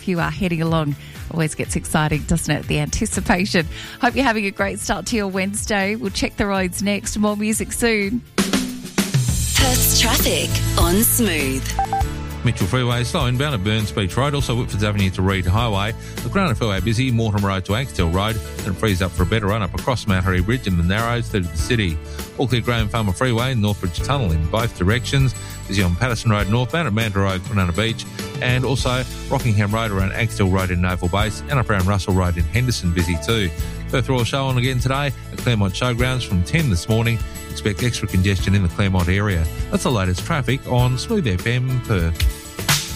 if you are heading along. Always gets exciting, doesn't it? The anticipation. Hope you're having a great start to your Wednesday. We'll check the roads next. More music soon. Perth's traffic on Smooth. Mitchell Freeway slow inbound at Burns Beach Road, also Whitfords Avenue to Reid Highway. The Corona Freeway busy, Mortimer Road to Axtell Road, and frees up for a better run up across Mount Harry Bridge in the Narrows through to the city. All clear Graham Farmer Freeway and Northbridge Tunnel in both directions. Busy on Patterson Road northbound at Mandurah Road, Kwinana Beach, and also Rockingham Road around Axtell Road in Naval Base, and up around Russell Road in Henderson busy too. Perth Royal Show on again today at Claremont Showgrounds from 10 this morning. Expect extra congestion in the Claremont area. That's the latest traffic on Smooth FM Perth.